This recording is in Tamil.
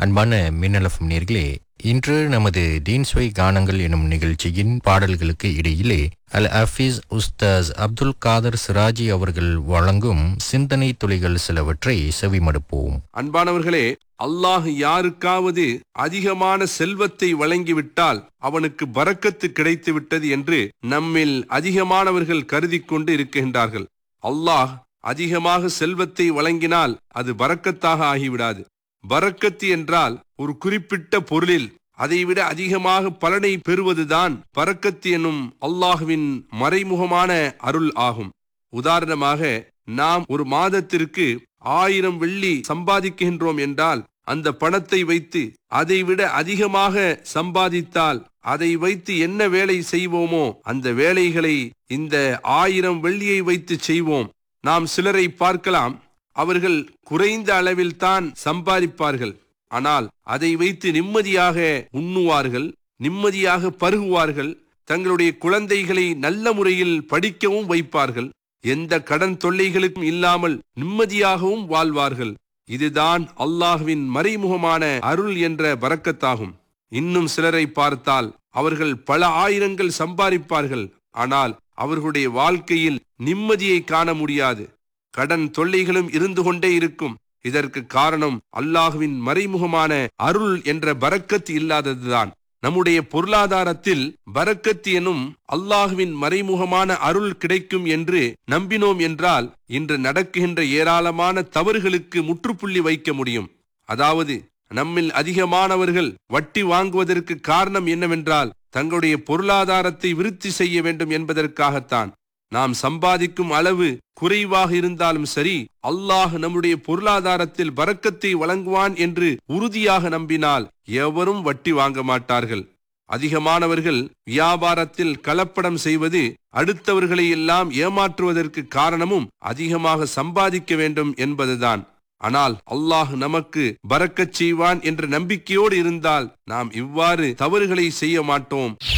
அன்பான மின்னலஃபம் நேர்களே, இன்று நமது தீன்ஸ்வை கானங்கள் எனும் நிகழ்ச்சியின் பாடல்களுக்கு இடையிலே அல் ஹஃபீஸ் உஸ்தாஸ் அப்துல் காதர் சிராஜி அவர்கள் வழங்கும் சிந்தனை துளிகள் சிலவற்றை செவிமடுப்போம். அன்பானவர்களே, அல்லாஹ் யாருக்காவது அதிகமான செல்வத்தை வழங்கிவிட்டால் அவனுக்கு பரக்கத்து கிடைத்து விட்டது என்று நம்மில் அதிகமானவர்கள் கருதி கொண்டு இருக்கின்றார்கள். அல்லாஹ் அதிகமாக செல்வத்தை வழங்கினால் அது பரக்கத்தாக ஆகிவிடாது. பரக்கத்து என்றால் ஒரு குறிப்பிட்ட பொருளில் அதைவிட அதிகமாக பலனை பெறுவதுதான் பரக்கத்து எனும் அல்லாஹ்வின் மறைமுகமான அருள் ஆகும். உதாரணமாக, நாம் ஒரு மாதத்திற்கு 1000 வெள்ளி சம்பாதிக்கின்றோம் என்றால் அந்த பணத்தை வைத்து அதைவிட அதிகமாக சம்பாதித்தால் அதை வைத்து என்ன வேலை செய்வோமோ அந்த வேலைகளை இந்த 1000 வெள்ளியை வைத்து செய்வோம். நாம் சிலரை பார்க்கலாம், அவர்கள் குறைந்த அளவில் தான் சம்பாதிப்பார்கள். ஆனால் அதை வைத்து நிம்மதியாக உண்ணுவார்கள், நிம்மதியாக பருகுவார்கள், தங்களுடைய குழந்தைகளை நல்ல முறையில் படிக்கவும் வைப்பார்கள், எந்த கடன் தொல்லைகளுக்கும் இல்லாமல் நிம்மதியாகவும் வாழ்வார்கள். இதுதான் அல்லாஹ்வின் மறைமுகமான அருள் என்ற பரக்கத்தாகும். இன்னும் சிலரை பார்த்தால் அவர்கள் பல ஆயிரங்கள் சம்பாதிப்பார்கள், ஆனால் அவர்களுடைய வாழ்க்கையில் நிம்மதியை காண முடியாது. கடன் தொல்லைகளும் இருந்து கொண்டே இருக்கும். இதற்கு காரணம் அல்லாஹ்வின் மறைமுகமான அருள் என்ற பரக்கத்து இல்லாததுதான். நம்முடைய பொருளாதாரத்தில் பரக்கத்து எனும் அல்லாஹ்வின் மறைமுகமான அருள் கிடைக்கும் என்று நம்பினோம் என்றால் இன்று நடக்குகின்ற ஏராளமான தவறுகளுக்கு முற்றுப்புள்ளி வைக்க முடியும். அதாவது, நம்மில் அதிகமானவர்கள் வட்டி வாங்குவதற்கு காரணம் என்னவென்றால் தங்களுடைய பொருளாதாரத்தை விருத்தி செய்ய வேண்டும் என்பதற்காகத்தான். நாம் சம்பாதிக்கும் அளவு குறைவாக இருந்தாலும் சரி, அல்லாஹ் நம்முடைய பொருளாதாரத்தில் பரக்கத்தை வழங்குவான் என்று உறுதியாக நம்பினால் எவரும் வட்டி வாங்க மாட்டார்கள். அதிகமானவர்கள் வியாபாரத்தில் கலப்படம் செய்வது அடுத்தவர்களை எல்லாம் ஏமாற்றுவதற்கு காரணமும் அதிகமாக சம்பாதிக்க வேண்டும் என்பதுதான். ஆனால் அல்லாஹ் நமக்கு பரக்கச் செய்வான் என்ற நம்பிக்கையோடு இருந்தால் நாம் இவ்வாறு தவறுகளை செய்ய மாட்டோம்.